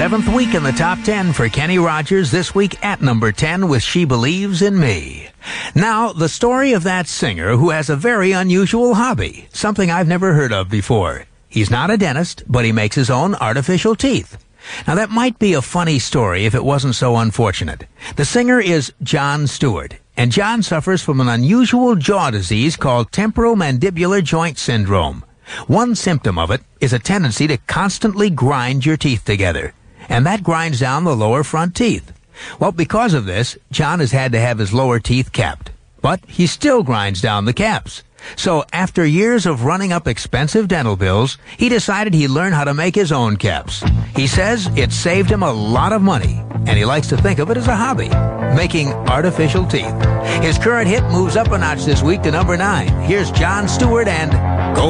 7th week in the top 10 for Kenny Rogers, this week at number 10 with She Believes in Me. Now, the story of that singer who has a very unusual hobby, something I've never heard of before. He's not a dentist, but he makes his own artificial teeth. Now, that might be a funny story if it wasn't so unfortunate. The singer is Jon Stewart, and Jon suffers from an unusual jaw disease called temporomandibular joint syndrome. One symptom of it is a tendency to constantly grind your teeth together, and that grinds down the lower front teeth. Well, because of this, Jon has had to have his lower teeth capped, but he still grinds down the caps. So after years of running up expensive dental bills, he decided he'd learn how to make his own caps. He says it saved him a lot of money, and he likes to think of it as a hobby, making artificial teeth. His current hit moves up a notch this week to number 9. Here's Jon Stewart and